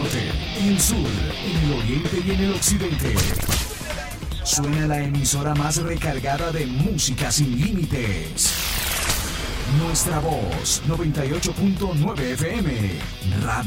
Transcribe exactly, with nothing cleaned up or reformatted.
norte, en el sur, en el oriente y en el occidente. Suena la emisora más recargada de música sin límites. Nuestra voz, noventa y ocho punto nueve F M. Radio